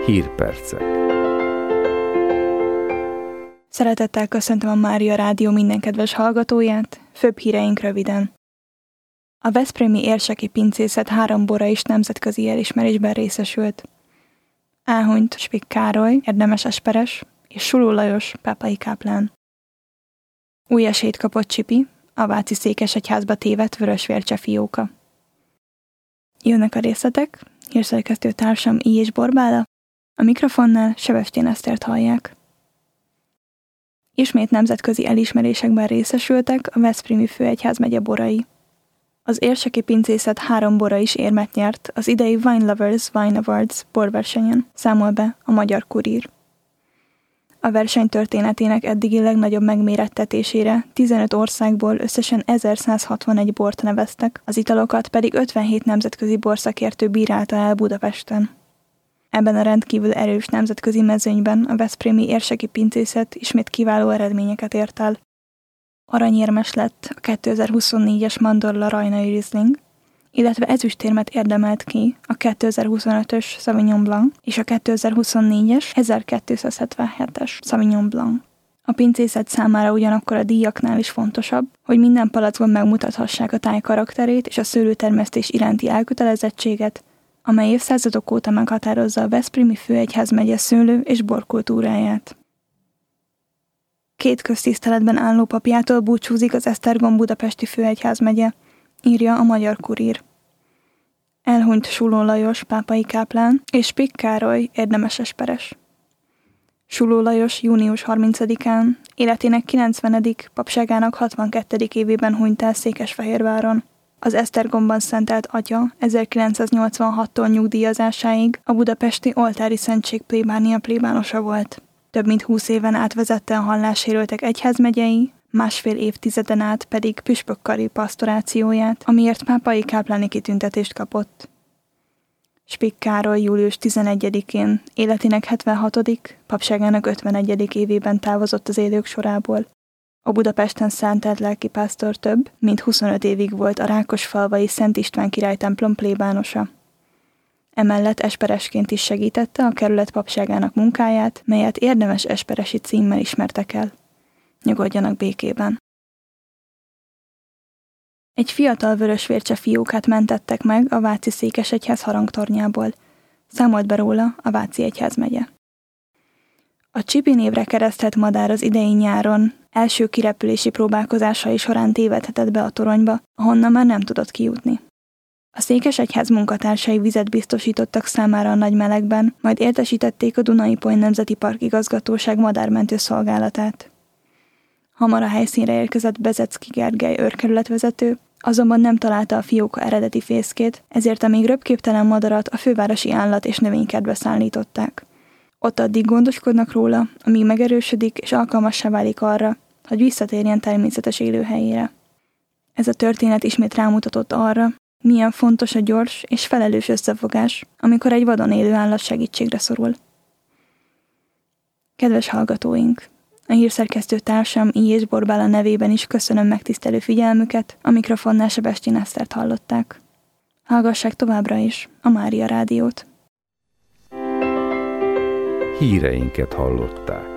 Hírpercek. Szeretettel köszöntöm a Mária Rádió minden kedves hallgatóját, főbb híreink röviden. A veszprémi érseki pincészet 3 bora is nemzetközi elismerésben részesült. Elhunyt Spik Károly, érdemes esperes, és Suló Lajos, pápai káplán. Új esélyt kapott Csipi, a váci székesegyházba tévedt vörösvércse fióka. Jönnek a részletek, hírszerkesztő társam I. és Borbála, a mikrofonnál Sebestyén Esztert hallják. Ismét nemzetközi elismerésekben részesültek a veszprémi főegyházmegye borai. Az érseki pincészet 3 bora is érmet nyert az idei Wine Lovers Wine Awards borversenyen, számol be a Magyar Kurír. A verseny történetének eddigi legnagyobb megmérettetésére 15 országból összesen 1161 bort neveztek, az italokat pedig 57 nemzetközi borszakértő bírálta el Budapesten. Ebben a rendkívül erős nemzetközi mezőnyben a veszprémi érseki pincészet ismét kiváló eredményeket ért el. Aranyérmes lett a 2024-es Mandorla Rajnai Riesling, illetve ezüstérmet érdemelt ki a 2025-ös Sauvignon Blanc és a 2024-es 1277-es Sauvignon Blanc. A pincészet számára ugyanakkor a díjaknál is fontosabb, hogy minden palackban megmutathassák a táj karakterét és a szőlőtermesztés iránti elkötelezettséget, amely évszázadok óta meghatározza a veszprémi főegyházmegye szőlő- és borkultúráját. 2 köztiszteletben álló papjától búcsúzik az Esztergom budapesti főegyházmegye, írja a Magyar Kurír. Elhunyt Suló Lajos, pápai káplán, és Spik Károly, érdemes esperes. Suló Lajos június 30-án, életének 90., papságának 62. évében hunyt el Székesfehérváron. Az Esztergomban szentelt atya 1986-tól nyugdíjazásáig a budapesti oltári szentség plébánia plébánosa volt. Több mint 20 éven át vezette a hallássérültek egyházmegyei, 1,5 évtizeden át pedig püspökkari pasztorációját, amiért pápai kápláni kitüntetést kapott. Spik Károly július 11-én életének 76., papságának 51. évében távozott az élők sorából. A Budapesten szentelt lelkipásztor több, mint 25 évig volt a Rákosfalvai Szent István király templom plébánosa. Emellett esperesként is segítette a kerület papságának munkáját, melyet érdemes esperesi címmel ismertek el. Nyugodjanak békében. Egy fiatal vörösvércse fiókát mentettek meg a váci székesegyház harangtornyából. Számolt be róla a Váci egyházmegye. A Csipi névre keresztelt madár az idei nyáron első kirepülési próbálkozásai során tévedhetett be a toronyba, ahonnan már nem tudott kijutni. A székesegyház munkatársai vizet biztosítottak számára a nagy melegben, majd értesítették a Duna-Ipoly Nemzeti Park Igazgatóság madármentő szolgálatát. Hamar a helyszínre érkezett Bezecki Gergely őrkerületvezető, azonban nem találta a fióka eredeti fészkét, ezért a még röpképtelen madarat a fővárosi állat- és növénykertbe szállították. Ott addig gondoskodnak róla, amíg megerősödik és alkalmassá válik arra, hogy visszatérjen természetes élőhelyére. Ez a történet ismét rámutatott arra, milyen fontos a gyors és felelős összefogás, amikor egy vadon élő állat segítségre szorul. Kedves hallgatóink! A hírszerkesztő társam I. és Borbála nevében is köszönöm megtisztelő figyelmüket, a mikrofonnál Sebestyén Esztert hallották. Hallgassák továbbra is a Mária Rádiót. Híreinket hallották.